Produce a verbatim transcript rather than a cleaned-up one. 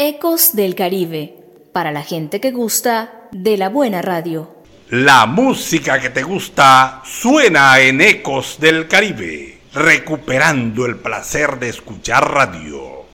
Ecos del Caribe, para la gente que gusta de la buena radio. La música que te gusta suena en Ecos del Caribe, recuperando el placer de escuchar radio.